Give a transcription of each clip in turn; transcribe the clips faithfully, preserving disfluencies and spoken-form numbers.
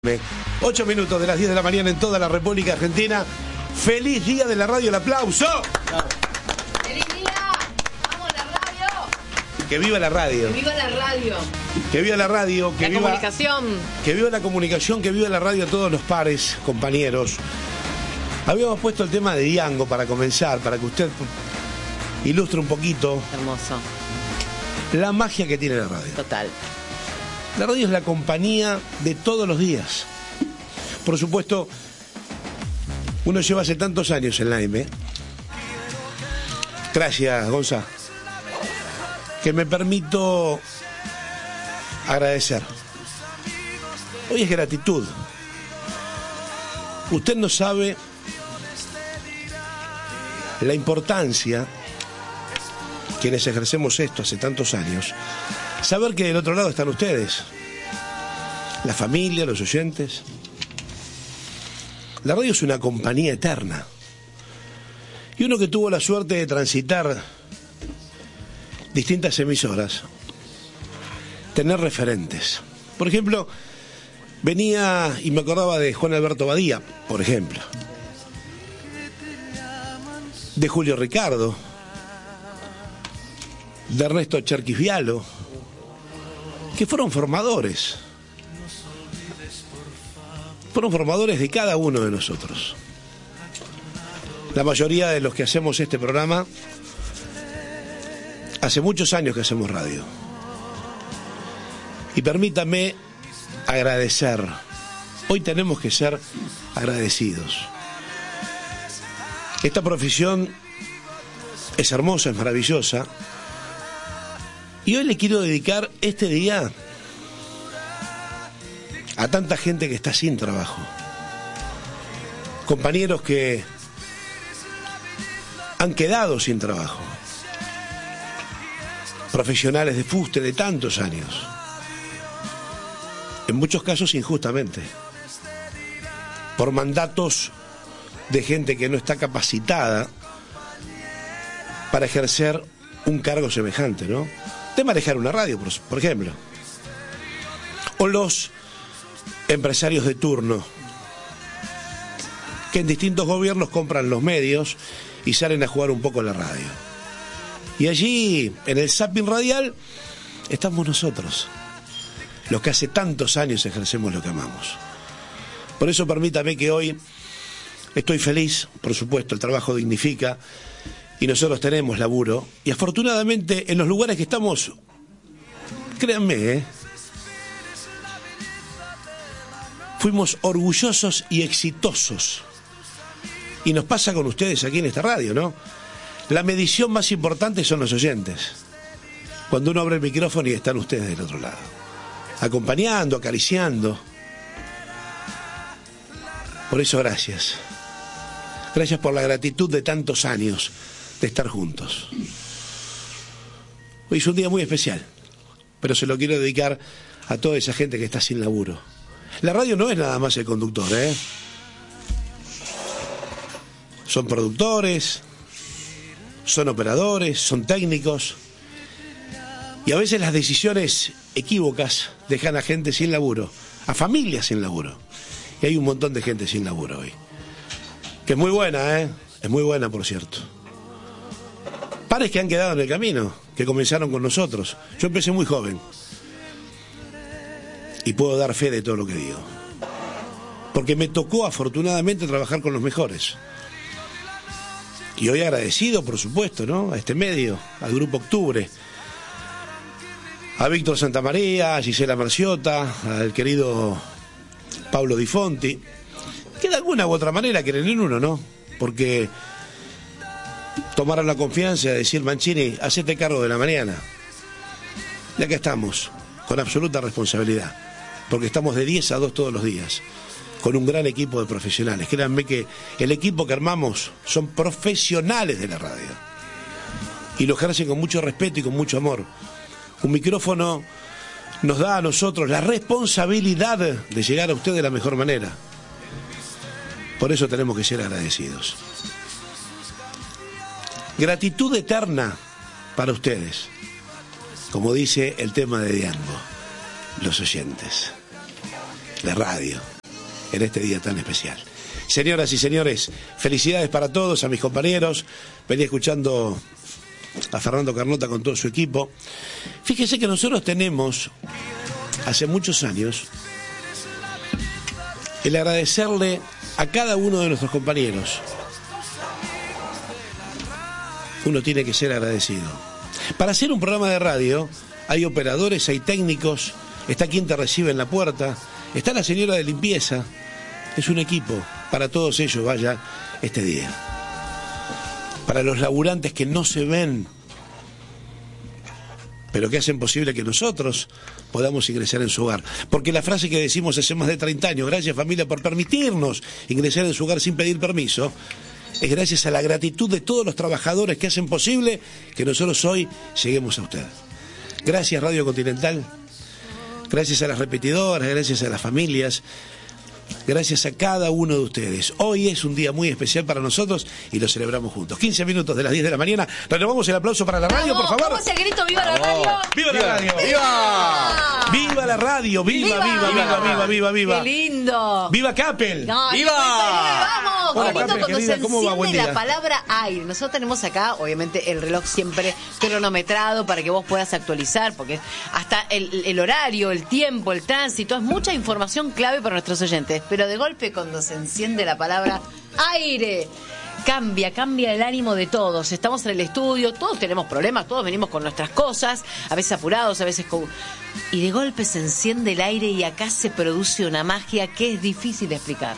Ocho minutos de las diez de la mañana en toda la República Argentina. ¡Feliz día de la radio! ¡El aplauso! ¡Feliz día! ¡Vamos la radio! ¡Que viva la radio! ¡Que viva la radio! ¡Que viva la radio! ¡Que la viva, comunicación! ¡Que viva la comunicación! ¡Que viva la radio! A todos los pares, compañeros. Habíamos puesto el tema de Diango para comenzar, para que usted ilustre un poquito. Hermoso. La magia que tiene la radio. Total. La radio es la compañía de todos los días. Por supuesto, uno lleva hace tantos años en la A M. Gracias, Gonza. Que me permito agradecer. Hoy es gratitud. Usted no sabe la importancia, quienes ejercemos esto hace tantos años, saber que del otro lado están ustedes, la familia, los oyentes. La radio es una compañía eterna. Y uno que tuvo la suerte de transitar distintas emisoras, tener referentes. Por ejemplo, venía y me acordaba de Juan Alberto Badía, por ejemplo. De Julio Ricardo. De Ernesto Cherquisvialo, que fueron formadores. Fueron formadores de cada uno de nosotros. La mayoría de los que hacemos este programa, hace muchos años que hacemos radio. Y permítame agradecer. Hoy tenemos que ser agradecidos. Esta profesión es hermosa, es maravillosa. Y hoy le quiero dedicar este día a tanta gente que está sin trabajo. Compañeros que han quedado sin trabajo. Profesionales de fuste de tantos años. En muchos casos injustamente. Por mandatos de gente que no está capacitada para ejercer un cargo semejante, ¿no? De manejar una radio, por, por ejemplo. O los empresarios de turno, que en distintos gobiernos compran los medios y salen a jugar un poco la radio. Y allí, en el zapping radial, estamos nosotros, los que hace tantos años ejercemos lo que amamos. Por eso permítame que hoy estoy feliz, por supuesto, el trabajo dignifica, y nosotros tenemos laburo, y afortunadamente en los lugares que estamos, créanme, ¿eh? fuimos orgullosos y exitosos. Y nos pasa con ustedes aquí en esta radio, ¿no? La medición más importante son los oyentes. Cuando uno abre el micrófono y están ustedes del otro lado, acompañando, acariciando. Por eso gracias. Gracias por la gratitud de tantos años de estar juntos. Hoy es un día muy especial, pero se lo quiero dedicar a toda esa gente que está sin laburo. La radio no es nada más el conductor, ¿eh? Son productores, son operadores, son técnicos, y a veces las decisiones equívocas dejan a gente sin laburo, a familias sin laburo, y hay un montón de gente sin laburo hoy, que es muy buena, ¿eh? Es muy buena, por cierto. Pares que han quedado en el camino, que comenzaron con nosotros. Yo empecé muy joven y puedo dar fe de todo lo que digo, porque me tocó afortunadamente trabajar con los mejores. Y hoy agradecido, por supuesto, ¿no? A este medio, al Grupo Octubre, a Víctor Santamaría, a Gisela Marciota, al querido Pablo Di Fonti, que de alguna u otra manera creen en uno, ¿no? Porque tomaron la confianza de decir: Mancini, hacete cargo de la mañana. Y acá estamos, con absoluta responsabilidad, porque estamos de diez a dos todos los días, con un gran equipo de profesionales. Créanme que el equipo que armamos son profesionales de la radio, y lo ejercen con mucho respeto y con mucho amor. Un micrófono nos da a nosotros la responsabilidad de llegar a usted de la mejor manera. Por eso tenemos que ser agradecidos. Gratitud eterna para ustedes, como dice el tema de Diango, los oyentes. de radio en este día tan especial. Señoras y señores, felicidades para todos, a mis compañeros. Venía escuchando a Fernando Carnota con todo su equipo. Fíjese que nosotros tenemos, hace muchos años, el agradecerle a cada uno de nuestros compañeros. Uno tiene que ser agradecido. Para hacer un programa de radio, hay operadores, hay técnicos, está quien te recibe en la puerta, está la señora de limpieza. Es un equipo. Para todos ellos vaya este día. Para los laburantes que no se ven, pero que hacen posible que nosotros podamos ingresar en su hogar. Porque la frase que decimos hace más de treinta años, gracias familia por permitirnos ingresar en su hogar sin pedir permiso, es gracias a la gratitud de todos los trabajadores que hacen posible que nosotros hoy lleguemos a usted. Gracias Radio Continental, gracias a las repetidoras, gracias a las familias, gracias a cada uno de ustedes. Hoy es un día muy especial para nosotros y lo celebramos juntos. quince minutos de las diez de la mañana. Renovamos el aplauso para la radio, por favor. ¿Cómo es el grito? ¡Viva la radio! ¡Viva la radio! ¡Viva! ¡Viva la radio! ¡Viva, viva, viva, viva, viva, viva, viva! ¡Qué lindo! ¡Viva Capel! No, ¡Viva! ¡Vamos! Hola, Qué lindo Capel, cuando querida, se ¿cómo va? Buen enciende día. la palabra aire. Nosotros tenemos acá, obviamente, el reloj siempre cronometrado para que vos puedas actualizar, porque hasta el, el horario, el tiempo, el tránsito, es mucha información clave para nuestros oyentes. Pero de golpe, cuando se enciende la palabra aire, cambia, cambia el ánimo de todos. Estamos en el estudio, todos tenemos problemas, todos venimos con nuestras cosas, a veces apurados, a veces con... Y de golpe se enciende el aire y acá se produce una magia que es difícil de explicar.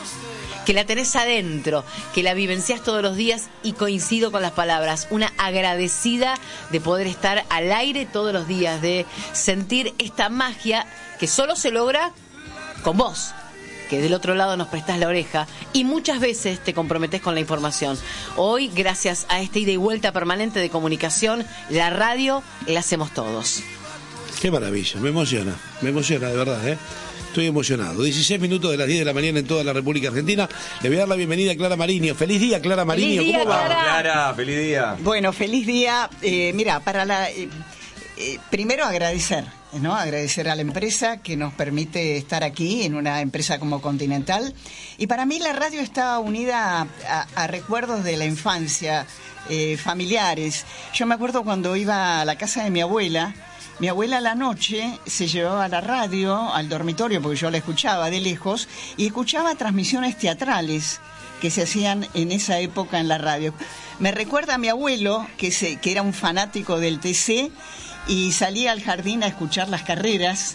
Que la tenés adentro, que la vivenciás todos los días, y coincido con las palabras, una agradecida de poder estar al aire todos los días, de sentir esta magia que solo se logra con vos, que del otro lado nos prestás la oreja y muchas veces te comprometés con la información. Hoy, gracias a esta ida y vuelta permanente de comunicación, la radio la hacemos todos. Qué maravilla, me emociona, me emociona de verdad, ¿eh? Estoy emocionado. dieciséis minutos de las diez de la mañana en toda la República Argentina. Le voy a dar la bienvenida a Clara Marinho. Feliz día, Clara Marinho. Feliz día, ¿Cómo va? Clara. Clara, feliz día. Bueno, feliz día. Eh, mira, para la eh, eh, primero agradecer, ¿no? Agradecer a la empresa que nos permite estar aquí en una empresa como Continental. Y para mí la radio está unida a, a, a recuerdos de la infancia, eh, familiares. Yo me acuerdo cuando iba a la casa de mi abuela. Mi abuela a la noche se llevaba la radio al dormitorio, porque yo la escuchaba de lejos, y escuchaba transmisiones teatrales que se hacían en esa época en la radio. Me recuerda a mi abuelo, que, se, que era un fanático del T C, y salía al jardín a escuchar las carreras,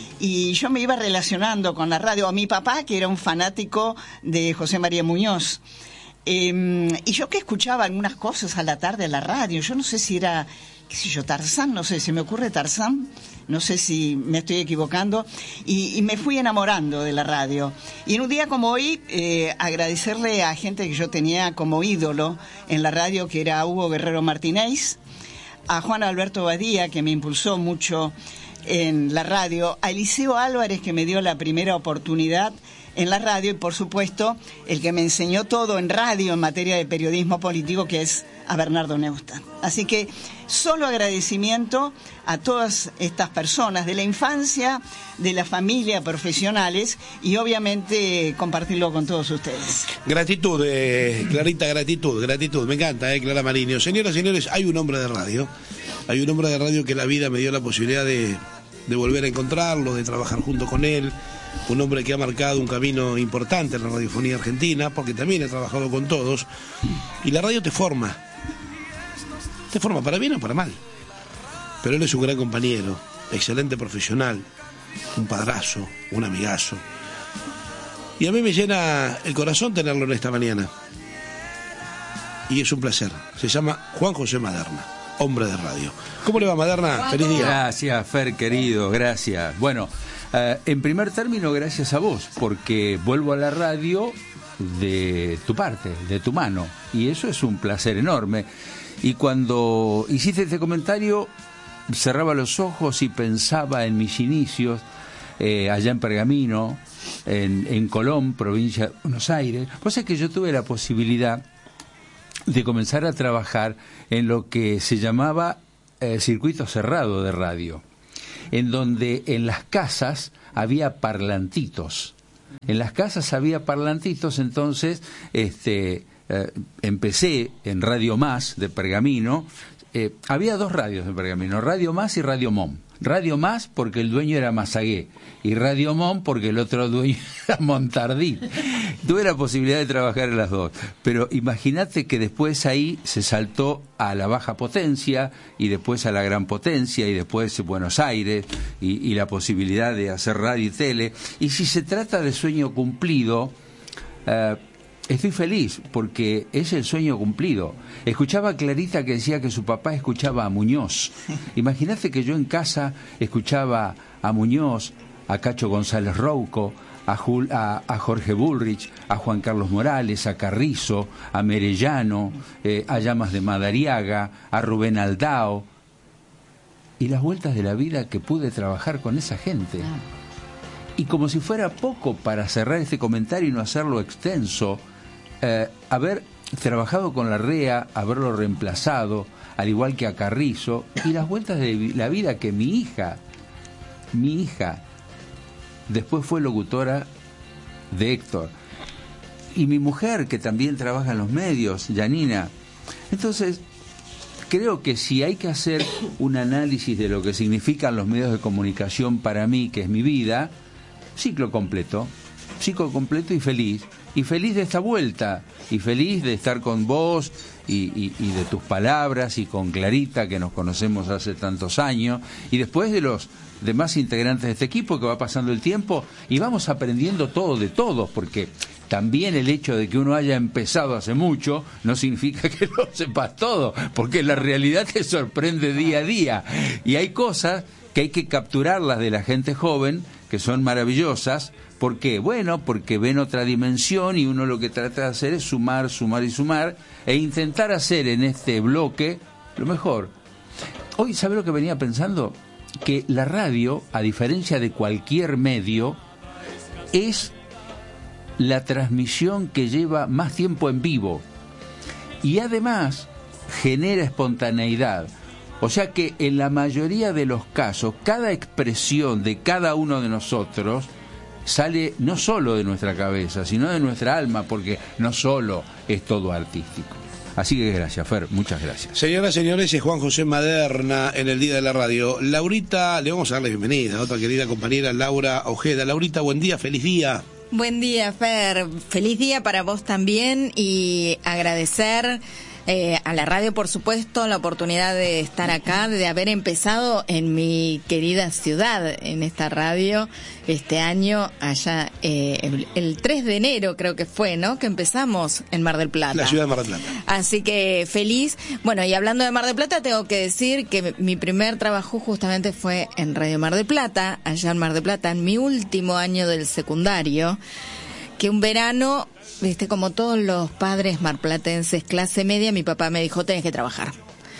y yo me iba relacionando con la radio. A mi papá, que era un fanático de José María Muñoz. Eh, y yo que escuchaba algunas cosas a la tarde en la radio, yo no sé si era... qué sé yo, Tarzán, no sé, se me ocurre Tarzán, no sé si me estoy equivocando, y, y me fui enamorando de la radio. Y en un día como hoy, eh, agradecerle a gente que yo tenía como ídolo en la radio, que era Hugo Guerrero Martínez, a Juan Alberto Badía, que me impulsó mucho en la radio, a Eliseo Álvarez, que me dio la primera oportunidad en la radio, y por supuesto, el que me enseñó todo en radio en materia de periodismo político, que es a Bernardo Neustadt. Así que solo agradecimiento a todas estas personas de la infancia, de la familia, profesionales, y obviamente compartirlo con todos ustedes. Gratitud, eh, Clarita, gratitud, gratitud. Me encanta, eh, Clara Marinho. Señoras y señores, hay un hombre de radio. Hay un hombre de radio que la vida me dio la posibilidad de, de volver a encontrarlo, de trabajar junto con él. Un hombre que ha marcado un camino importante en la radiofonía argentina, porque también he trabajado con todos. Y la radio te forma. Te forma para bien o para mal. Pero él es un gran compañero, excelente profesional, un padrazo, un amigazo. Y a mí me llena el corazón tenerlo en esta mañana. Y es un placer. Se llama Juan José Maderna, hombre de radio. ¿Cómo le va, Maderna? Feliz día. Gracias, Fer, querido, gracias. Bueno, eh, en primer término, gracias a vos, porque vuelvo a la radio de tu parte, de tu mano. Y eso es un placer enorme. Y cuando hiciste este comentario, cerraba los ojos y pensaba en mis inicios, eh, allá en Pergamino, en, en Colón, provincia de Buenos Aires. Pues es que yo tuve la posibilidad de comenzar a trabajar en lo que se llamaba eh, circuito cerrado de radio, en donde en las casas había parlantitos. En las casas había parlantitos, entonces este, eh, empecé en Radio Más de Pergamino. Eh, había dos radios en Pergamino, Radio Más y Radio Mom. Radio Más porque el dueño era Mazagué y Radio Mom porque el otro dueño era Montardí. Tuve la posibilidad de trabajar en las dos, pero imagínate que después ahí se saltó a la baja potencia y después a la gran potencia y después Buenos Aires y, y la posibilidad de hacer radio y tele. Y si se trata de sueño cumplido, eh, estoy feliz porque es el sueño cumplido. Escuchaba a Clarita que decía que su papá escuchaba a Muñoz. Imagínate que yo en casa escuchaba a Muñoz, a Cacho González Rouco, a, Jul, a, a Jorge Bullrich, a Juan Carlos Morales, a Carrizo, a Merellano, eh, a Llamas de Madariaga, a Rubén Aldao. Y las vueltas de la vida que pude trabajar con esa gente. Y como si fuera poco para cerrar este comentario y no hacerlo extenso, Eh, haber trabajado con Larrea, haberlo reemplazado, al igual que a Carrizo, y las vueltas de la vida que mi hija, mi hija, después fue locutora de Héctor, y mi mujer, que también trabaja en los medios, Janina. Entonces, creo que si hay que hacer un análisis de lo que significan los medios de comunicación para mí, que es mi vida, ciclo completo, ciclo completo y feliz. Y feliz de esta vuelta, y feliz de estar con vos, y, y, y de tus palabras, y con Clarita, que nos conocemos hace tantos años, y después de los demás integrantes de este equipo, que va pasando el tiempo, y vamos aprendiendo todo de todos, porque también el hecho de que uno haya empezado hace mucho, no significa que lo sepas todo, porque la realidad te sorprende día a día, y hay cosas que hay que capturarlas de la gente joven, que son maravillosas. ¿Por qué? Bueno, porque ven otra dimensión y uno lo que trata de hacer es sumar, sumar y sumar e intentar hacer en este bloque lo mejor. Hoy, ¿sabe lo que venía pensando? Que la radio, a diferencia de cualquier medio, es la transmisión que lleva más tiempo en vivo y además genera espontaneidad. O sea que en la mayoría de los casos, cada expresión de cada uno de nosotros sale no solo de nuestra cabeza, sino de nuestra alma, porque no solo es todo artístico. Así que gracias, Fer, muchas gracias. Señoras y señores, es Juan José Maderna en el Día de la Radio. Laurita, le vamos a dar la bienvenida a otra querida compañera, Laura Ojeda. Laurita, buen día, feliz día. Buen día, Fer. Feliz día para vos también y agradecer Eh, a la radio, por supuesto, la oportunidad de estar acá, de haber empezado en mi querida ciudad, en esta radio, este año, allá, eh, el, el tres de enero creo que fue, ¿no?, que empezamos en Mar del Plata. La ciudad de Mar del Plata. Así que feliz. Bueno, y hablando de Mar del Plata, tengo que decir que mi primer trabajo justamente fue en Radio Mar del Plata, allá en Mar del Plata, en mi último año del secundario, que un verano, viste, como todos los padres marplatenses clase media, mi papá me dijo, tenés que trabajar.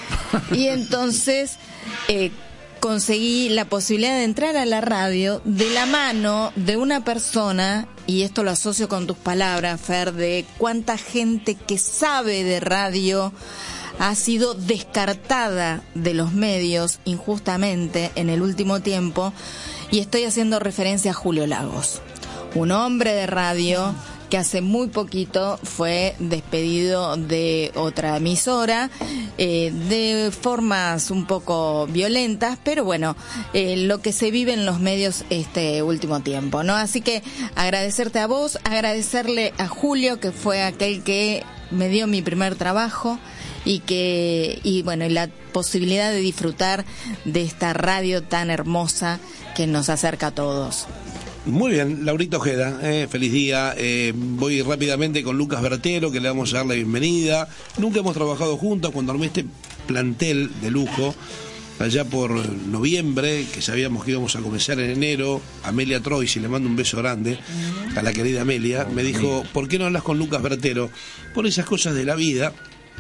Y entonces eh, conseguí la posibilidad de entrar a la radio de la mano de una persona, y esto lo asocio con tus palabras, Fer, de cuánta gente que sabe de radio ha sido descartada de los medios injustamente en el último tiempo, y estoy haciendo referencia a Julio Lagos, un hombre de radio que hace muy poquito fue despedido de otra emisora, eh, de formas un poco violentas, pero bueno, eh, lo que se vive en los medios este último tiempo, ¿no? Así que agradecerte a vos, agradecerle a Julio, que fue aquel que me dio mi primer trabajo, y que, y bueno, y la posibilidad de disfrutar de esta radio tan hermosa que nos acerca a todos. Muy bien, Laurita Ojeda, eh, feliz día. Eh, voy rápidamente con Lucas Bertero, que le vamos a dar la bienvenida. Nunca hemos trabajado juntos cuando armé este plantel de lujo, allá por noviembre, que sabíamos que íbamos a comenzar en enero. Amelia Troisi, le mando un beso grande a la querida Amelia, me dijo, ¿por qué no hablas con Lucas Bertero? Por esas cosas de la vida,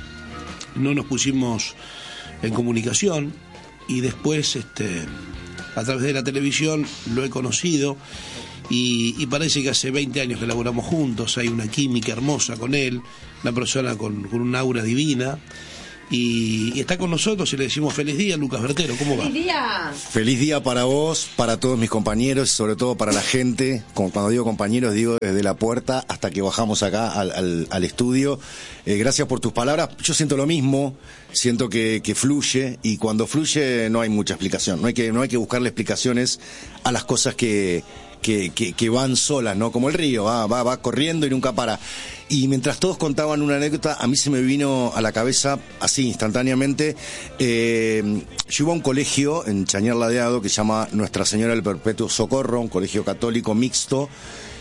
no nos pusimos en comunicación, y después, este, a través de la televisión, lo he conocido. Y, y parece que hace veinte años que laboramos juntos, hay una química hermosa con él, una persona con, con un aura divina, y, y está con nosotros y le decimos feliz día, Lucas Bertero, ¿cómo va? ¡Feliz día! Feliz día para vos, para todos mis compañeros y sobre todo para la gente. Como cuando digo compañeros, digo desde la puerta hasta que bajamos acá al, al, al estudio. Eh, gracias por tus palabras. Yo siento lo mismo, siento que, que fluye, y cuando fluye no hay mucha explicación. No hay que, no hay que buscarle explicaciones a las cosas que... Que, que, que van solas, ¿no? Como el río, va, va, va corriendo y nunca para. Y mientras todos contaban una anécdota, a mí se me vino a la cabeza, así, instantáneamente, eh, yo iba a un colegio en Chañar Ladeado que se llama Nuestra Señora del Perpetuo Socorro, un colegio católico mixto,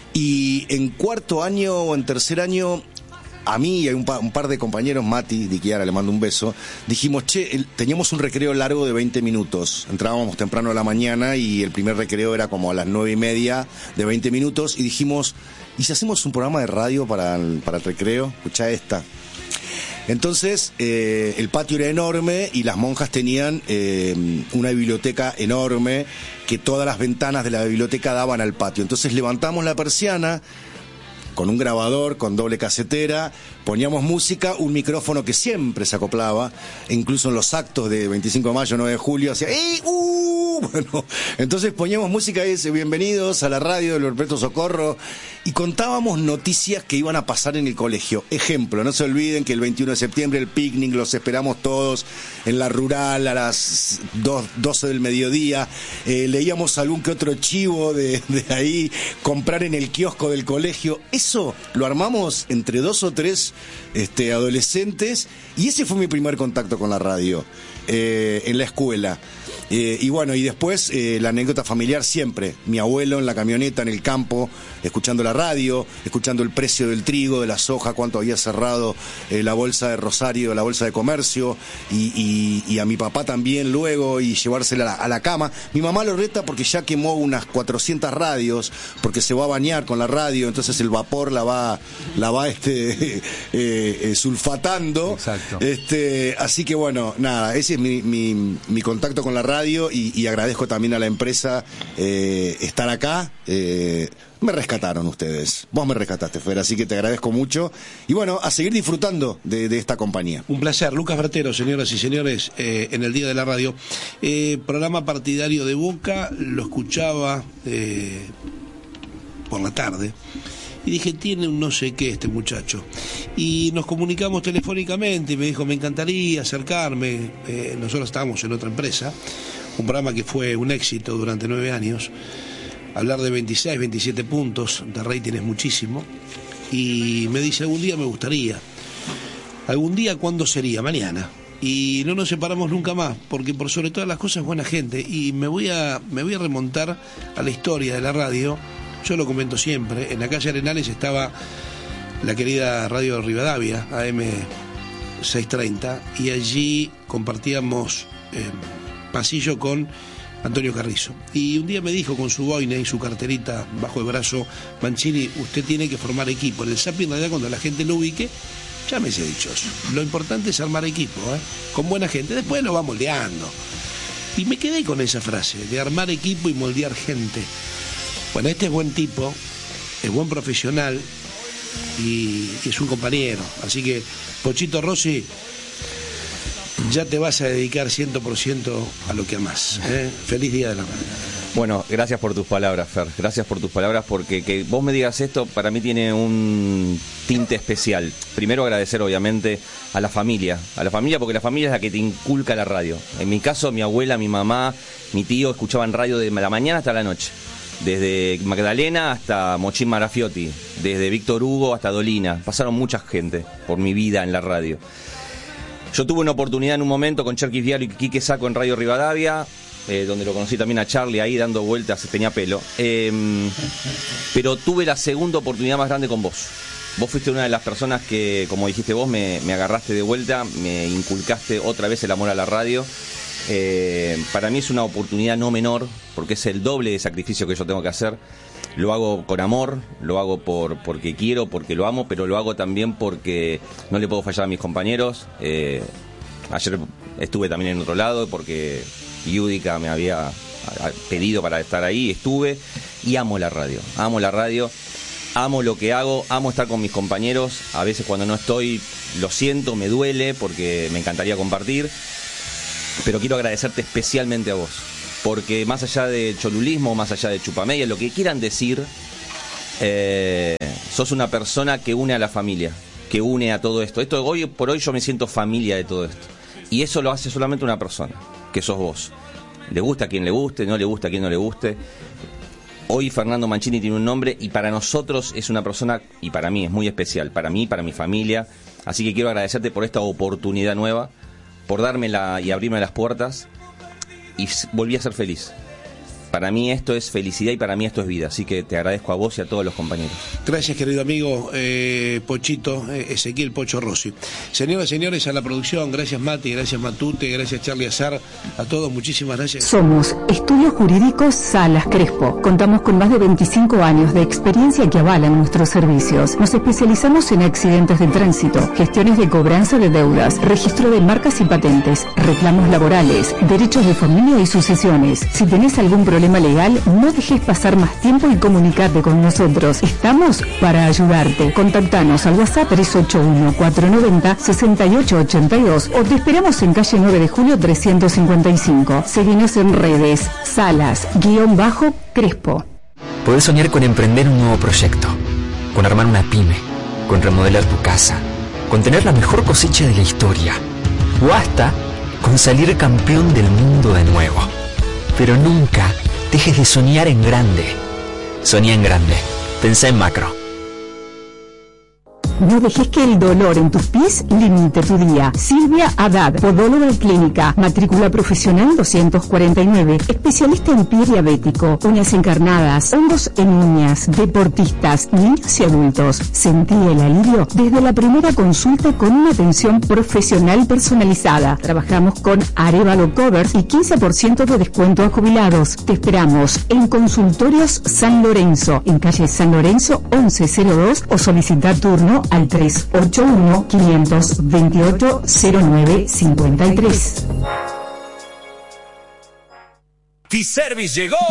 y en cuarto año o en tercer año, a mí y a un, pa, un par de compañeros, Mati, Di Chiara, le mando un beso, dijimos, che, el, teníamos un recreo largo de veinte minutos, entrábamos temprano a la mañana y el primer recreo era como a las nueve y media de veinte minutos, y dijimos, ¿y si hacemos un programa de radio para el, para el recreo? Escuchá esta. Entonces, eh, el patio era enorme y las monjas tenían eh, una biblioteca enorme, que todas las ventanas de la biblioteca daban al patio. Entonces levantamos la persiana con un grabador, con doble casetera, poníamos música, un micrófono que siempre se acoplaba, e incluso en los actos de veinticinco de mayo, nueve de julio, hacía ¡ey! ¡Uh! Bueno, entonces poníamos música y dice, bienvenidos a la radio del Perpetuo Socorro, y contábamos noticias que iban a pasar en el colegio. Ejemplo, no se olviden que el veintiuno de septiembre el picnic, los esperamos todos en la rural a las doce del mediodía, eh, leíamos algún que otro chivo de, de ahí, comprar en el kiosco del colegio. Eso lo armamos entre dos o tres este, adolescentes, y ese fue mi primer contacto con la radio eh, en la escuela. Eh, y bueno, y después eh, la anécdota familiar siempre, mi abuelo en la camioneta en el campo, escuchando la radio, escuchando el precio del trigo, de la soja, cuánto había cerrado eh, la bolsa de Rosario, la bolsa de comercio, y, y, y a mi papá también luego, y llevársela a la, a la cama. Mi mamá lo reta porque ya quemó unas cuatrocientas radios, porque se va a bañar con la radio, entonces el vapor la va, la va este, eh, eh, sulfatando. Exacto. Este, así que bueno, nada, ese es mi, mi, mi contacto con la radio. Y, y agradezco también a la empresa eh, estar acá. Eh, me rescataron ustedes. Vos me rescataste, Fer, así que te agradezco mucho. Y bueno, a seguir disfrutando de, de esta compañía. Un placer. Lucas Bertero, señoras y señores, eh, en el Día de la Radio. Eh, programa partidario de Boca, lo escuchaba eh, por la tarde. Y dije, tiene un no sé qué este muchacho. Y nos comunicamos telefónicamente y me dijo, me encantaría acercarme. Eh, nosotros estábamos en otra empresa, un programa que fue un éxito durante nueve años. Hablar de veintiséis, veintisiete puntos de rating es muchísimo. Y me dice, algún día me gustaría. ¿Algún día cuándo sería? Mañana. Y no nos separamos nunca más, porque por sobre todas las cosas buena gente. Y me voy a, me voy a remontar a la historia de la radio. Yo lo comento siempre, en la calle Arenales estaba la querida Radio Rivadavia, A M seiscientos treinta, y allí compartíamos eh, pasillo con Antonio Carrizo. Y un día me dijo con su boina y su carterita bajo el brazo, Mancini, usted tiene que formar equipo. En el Zapping, en realidad, cuando la gente lo ubique, llámese dichoso. Lo importante es armar equipo, ¿eh? Con buena gente, después lo va moldeando. Y me quedé con esa frase, de armar equipo y moldear gente. Bueno, este es buen tipo, es buen profesional y, y es un compañero. Así que, Pochito Rossi, ya te vas a dedicar cien por ciento a lo que amás. ¿eh? Feliz Día de la Radio. Bueno, gracias por tus palabras, Fer. Gracias por tus palabras, porque que vos me digas esto para mí tiene un tinte especial. Primero agradecer obviamente a la familia, a la familia porque la familia es la que te inculca la radio. En mi caso, mi abuela, mi mamá, mi tío escuchaban radio de la mañana hasta la noche. Desde Magdalena hasta Mochín Marafiotti, desde Víctor Hugo hasta Dolina. Pasaron mucha gente por mi vida en la radio. Yo tuve una oportunidad en un momento con Cherkis Diario y Quique Saco en Radio Rivadavia, eh, donde lo conocí también a Charlie ahí dando vueltas, tenía pelo. Eh, pero tuve la segunda oportunidad más grande con vos. Vos fuiste una de las personas que, como dijiste vos, me, me agarraste de vuelta, me inculcaste otra vez el amor a la radio. Eh, para mí es una oportunidad no menor, porque es el doble de sacrificio que yo tengo que hacer. Lo hago con amor, lo hago por porque quiero, porque lo amo, pero lo hago también porque no le puedo fallar a mis compañeros. Eh, ayer estuve también en otro lado porque Yudica me había pedido para estar ahí, estuve, y amo la radio, amo la radio. amo lo que hago, amo estar con mis compañeros. A veces cuando no estoy, lo siento, me duele porque me encantaría compartir. Pero quiero agradecerte especialmente a vos, porque más allá de cholulismo, más allá de chupamedia, lo que quieran decir, eh, sos una persona que une a la familia, que une a todo esto. Esto hoy por hoy yo me siento familia de todo esto. Y eso lo hace solamente una persona, que sos vos. Le gusta a quien le guste, no le gusta a quien no le guste. Hoy Fernando Mancini tiene un nombre y para nosotros es una persona, y para mí es muy especial, para mí, para mi familia. Así que quiero agradecerte por esta oportunidad nueva, por dármela y abrirme las puertas, y volví a ser feliz. Para mí esto es felicidad y para mí esto es vida, así que te agradezco a vos y a todos los compañeros. Gracias, querido amigo eh, Pochito, eh, Ezequiel Pocho Rossi. Señoras y señores, a la producción, gracias Mati, gracias Matute, gracias Charlie Azar, a todos muchísimas gracias. Somos Estudios Jurídicos Salas Crespo. Contamos con más de veinticinco años de experiencia que avalan nuestros servicios. Nos especializamos en accidentes de tránsito, gestiones de cobranza de deudas, registro de marcas y patentes, reclamos laborales, derechos de familia y sucesiones. Si tenés algún problema problema legal, no dejes pasar más tiempo y comunicate con nosotros. Estamos para ayudarte. Contactanos al WhatsApp tres ocho uno, cuatro nueve cero, seis ocho ocho dos o te esperamos en calle nueve de julio trescientos cincuenta y cinco. Seguinos en redes, Salas, guión bajo, Crespo. Podés soñar con emprender un nuevo proyecto, con armar una pyme, con remodelar tu casa, con tener la mejor cosecha de la historia, o hasta con salir campeón del mundo de nuevo. Pero nunca dejes de soñar en grande. Soñá en grande. Pensá en macro. No dejes que el dolor en tus pies limite tu día. Silvia Haddad, podóloga clínica, matrícula profesional doscientos cuarenta y nueve, especialista en pie diabético, uñas encarnadas, hongos en uñas, deportistas, niños y adultos. Sentí el alivio desde la primera consulta con una atención profesional personalizada. Trabajamos con Arevalo Covers y quince por ciento de descuento a jubilados. Te esperamos en Consultorios San Lorenzo, en calle San Lorenzo once cero dos o solicita turno al tres ocho uno, cinco dos ocho, cero nueve cinco tres. T-Service llegó.